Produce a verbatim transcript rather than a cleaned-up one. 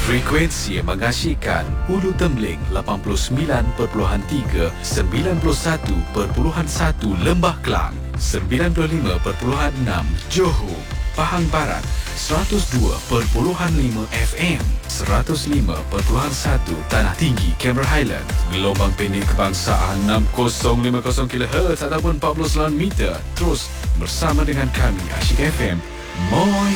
Frekuensi yang mengasyikkan Ulu Tembeling lapan puluh sembilan perpuluhan tiga, sembilan puluh satu perpuluhan satu Lembah Kelang, sembilan puluh lima perpuluhan enam Johor, Pahang Barat, seratus dua perpuluhan lima F M, seratus lima perpuluhan satu Tanah Tinggi, Cameron Highland, gelombang pendek kebangsaan enam kosong lima kosong kilohertz ataupun empat puluh sembilan meter. Terus bersama dengan kami Asyik F M. Moi